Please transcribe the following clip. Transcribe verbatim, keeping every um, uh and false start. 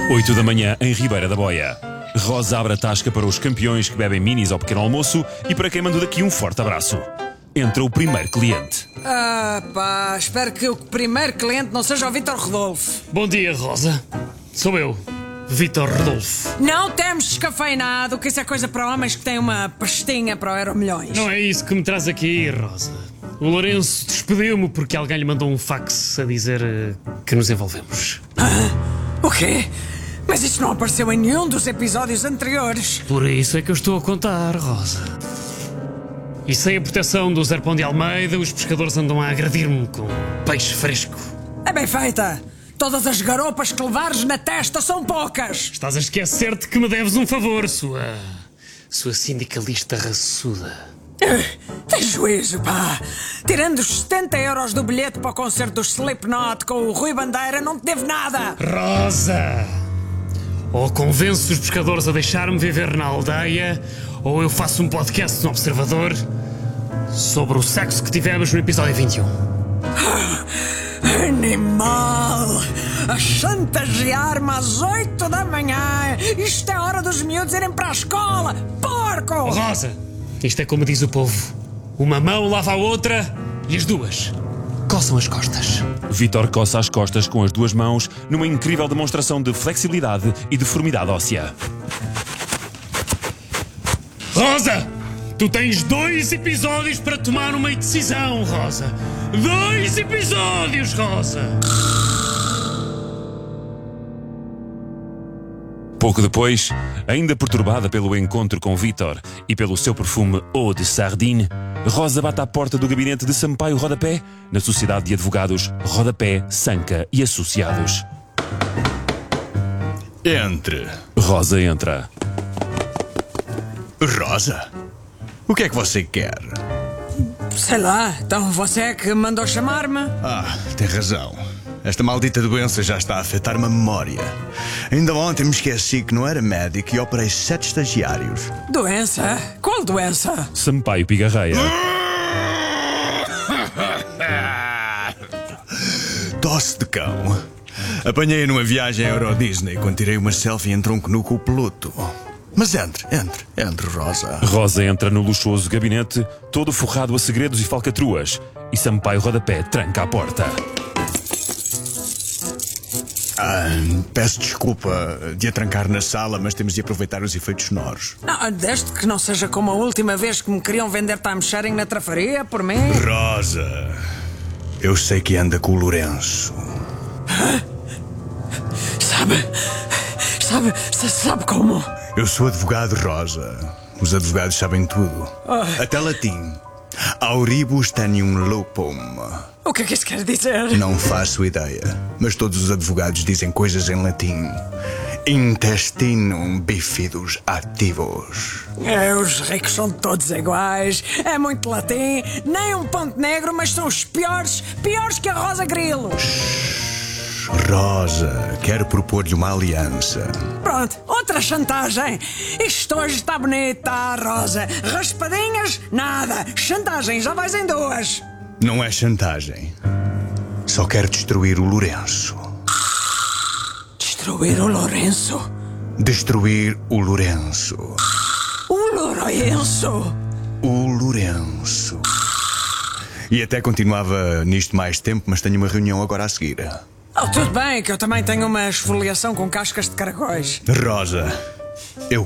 oito da manhã em Ribeira da Boia. Rosa abre a tasca para os campeões que bebem minis ao pequeno almoço e para quem mandou daqui um forte abraço. Entra o primeiro cliente. Ah pá, espero que o primeiro cliente não seja o Vítor Rodolfo. Bom dia, Rosa. Sou eu, Vítor Rodolfo. Não temos descafeinado, que isso é coisa para homens que têm uma pastinha para o Euro Milhões. Não é isso que me traz aqui, Rosa. O Lourenço despediu-me porque alguém lhe mandou um fax a dizer uh, que nos envolvemos. Ah, o quê? Mas isso não apareceu em nenhum dos episódios anteriores. Por isso é que eu estou a contar, Rosa. E sem a proteção do Zerpão de Almeida, os pescadores andam a agredir-me com peixe fresco. É bem feita. Todas as garopas que levares na testa são poucas. Estás a esquecer-te que me deves um favor, sua... sua sindicalista raçuda. Tem juízo, pá. Tirando os setenta euros do bilhete para o concerto do Slipknot com o Rui Bandeira, não te devo nada. Rosa! Ou convenço os pescadores a deixar-me viver na aldeia, ou eu faço um podcast no Observador sobre o sexo que tivemos no episódio vinte e um. Animal! A chantagear-me às oito da manhã! Isto é hora dos miúdos irem para a escola! Porco! Oh, Rosa! Isto é como diz o povo. Uma mão lava a outra e as duas coçam as costas. Vítor coça as costas com as duas mãos numa incrível demonstração de flexibilidade e deformidade óssea. Rosa! Tu tens dois episódios para tomar uma decisão, Rosa! Dois episódios, Rosa! Pouco depois, ainda perturbada pelo encontro com Vítor e pelo seu perfume Eau de Sardine, Rosa bate à porta do gabinete de Sampaio Rodapé, na Sociedade de Advogados Rodapé, Sanca e Associados. Entre. Rosa entra. Rosa? O que é que você quer? Sei lá, então você é que mandou chamar-me? Ah, tem razão. Esta maldita doença já está a afetar-me a memória. Ainda ontem me esqueci que não era médico e operei sete estagiários. Doença? Qual doença? Sampaio pigarreia. Tosse de cão. Apanhei-a numa viagem à Euro Disney quando tirei uma selfie em tronco nu com o Pluto. Mas entre, entre, entre, Rosa. Rosa entra no luxuoso gabinete, todo forrado a segredos e falcatruas, e Sampaio Rodapé tranca a porta. Ah, peço desculpa de atrancar na sala, mas temos de aproveitar os efeitos sonoros. Não, desde que não seja como a última vez que me queriam vender timesharing na trafaria, por mim. Rosa, eu sei que anda com o Lourenço. Sabe, sabe, sabe como? Eu sou advogado, Rosa. Os advogados sabem tudo. Oh. Até latim. Auribus tenium lupum. O que é que isso quer dizer? Não faço ideia, mas todos os advogados dizem coisas em latim. Intestinum bifidus ativos. É, os ricos são todos iguais. É muito latim, nem um ponto negro, mas são os piores, piores que a Rosa Grilo. Rosa, quero propor-lhe uma aliança. Pronto, outra chantagem. Isto hoje está bonito, tá, Rosa? Raspadinhas, nada. Chantagem, já vais em duas. Não é chantagem. Só quero destruir o Lourenço. Destruir o Lourenço? Destruir o Lourenço. O Lourenço? O Lourenço. E até continuava nisto mais tempo, mas tenho uma reunião agora a seguir. Oh, tudo bem, que eu também tenho uma esfoliação com cascas de caracóis. Rosa, eu